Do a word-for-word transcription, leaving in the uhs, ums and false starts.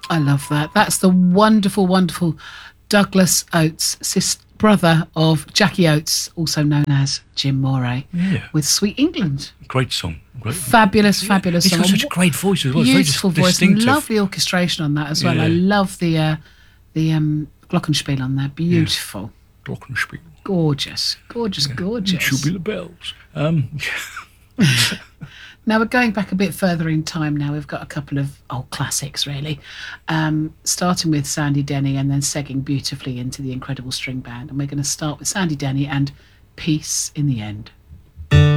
I love that. That's the wonderful, wonderful Douglas Oates, sis- brother of Jackie Oates, also known as Jim Moray, Yeah. with Sweet England. Great song. Great. Fabulous, Yeah. fabulous He's song. got such a great voice as well. It's very Beautiful dis- voice and distinctive. lovely orchestration on that as well. I Yeah. love the uh, the um, glockenspiel on there. Beautiful. Glockenspiel. Gorgeous, gorgeous, gorgeous. Tubular bells. Um, Now we're going back a bit further in time now. We've got a couple of old classics, really. Um, starting with Sandy Denny and then segging beautifully into the Incredible String Band. And we're going to start with Sandy Denny and Peace in the End.